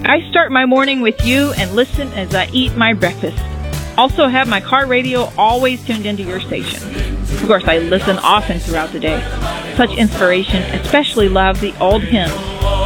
I start my morning with you and listen as I eat my breakfast. Also have my car radio always tuned into your station. Of course, I listen often throughout the day. Such inspiration, especially love the old hymns.